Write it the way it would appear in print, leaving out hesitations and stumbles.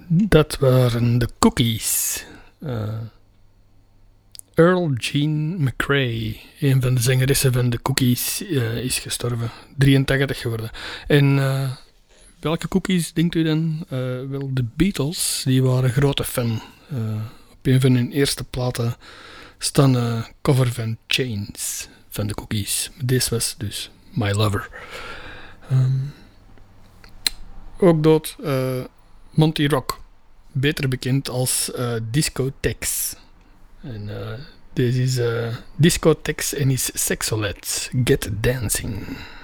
Dat waren de Cookies. Earl Jean McCrae, een van de zangeressen van de Cookies, is gestorven. 83 geworden. En welke Cookies denkt u dan? Wel, de Beatles, die waren grote fan. Op een van hun eerste platen staan een cover van Chains van de Cookies. Deze was dus My Lover. Ook dood Monty Rock, beter bekend als Disco Tex. En deze is Disco Tex en his Sexolets Get Dancing.